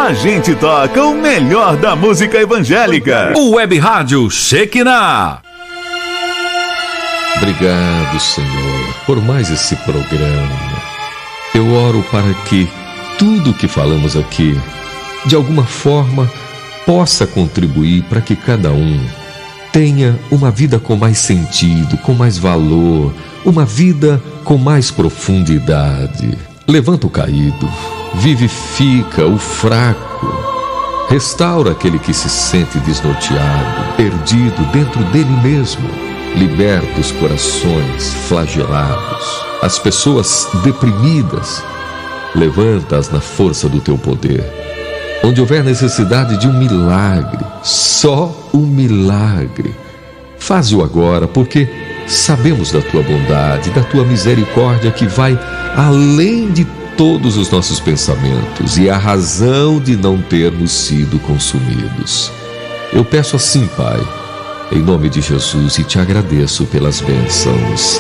a gente toca o melhor da música evangélica. O Web Rádio Shekinah. Obrigado, Senhor, por mais esse programa. Eu oro para que tudo que falamos aqui, de alguma forma, possa contribuir para que cada um tenha uma vida com mais sentido, com mais valor, uma vida com mais profundidade. Levanta o caído, vivifica o fraco, restaura aquele que se sente desnorteado, perdido dentro dele mesmo. Liberta os corações flagelados, as pessoas deprimidas. Levanta-as na força do teu poder. Onde houver necessidade de um milagre, só um milagre, faze-o agora, porque sabemos da tua bondade, da tua misericórdia que vai além de todos os nossos pensamentos e a razão de não termos sido consumidos. Eu peço assim, Pai, em nome de Jesus, e te agradeço pelas bênçãos.